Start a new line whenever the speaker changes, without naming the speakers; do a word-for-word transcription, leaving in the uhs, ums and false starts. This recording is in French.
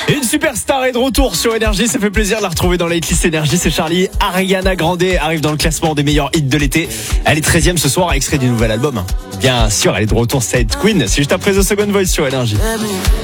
Une superstar est de retour sur Énergie, ça fait plaisir de la retrouver dans la hitlist Énergie, c'est Charlie. Ariana Grande arrive dans le classement des meilleurs hits de l'été. Elle est treizième ce soir, extrait du nouvel album. Bien sûr, elle est de retour, c'est Queen. C'est juste après The Second Voice sur Énergie.